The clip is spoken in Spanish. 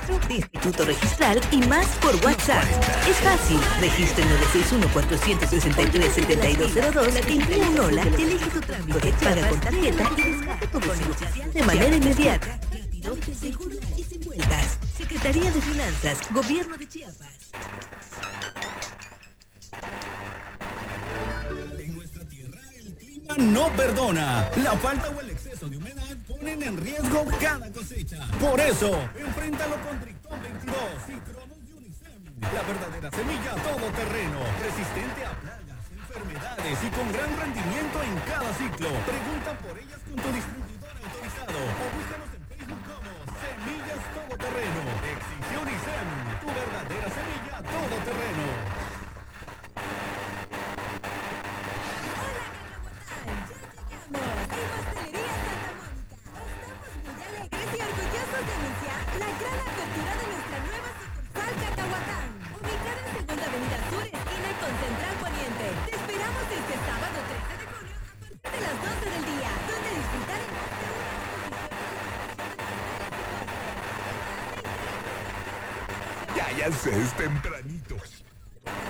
registro de instituto registral y más por WhatsApp. Es fácil. Registra el 961-463-7202, te envía un hola, te elige tu trámite, paga con tarjeta y descarga tu beneficial de manera inmediata. Rápido, seguro y sin vueltas. Secretaría de Finanzas, Gobierno de Chiapas. En nuestra tierra el clima no perdona. La falta o el exceso de humedad ponen en riesgo cada cosecha. Por eso, enfréntalo con Tricton 22 y Cronos de Unicem. La verdadera semilla todoterreno, resistente a plagas, enfermedades y con gran rendimiento en cada ciclo. Pregunta por ellas con tu distribuidor autorizado o búscanos en Facebook como Semillas Todoterreno. Exige Unicem, tu verdadera semilla todoterreno. Ya sé, es tempranito.